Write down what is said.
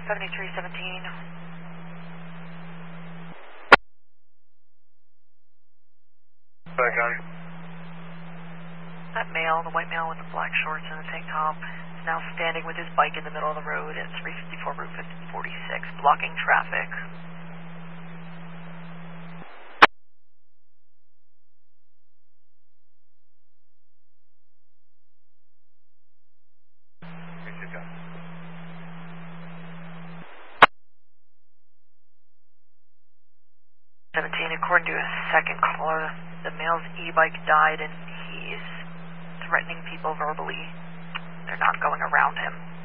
7317. Back on. That male, the white male with the black shorts and the tank top, is now standing with his bike in the middle of the road at 354 Route 46, blocking traffic. Sit down. 17, according to a second caller, the male's e-bike died and he's threatening people verbally. They're not going around him.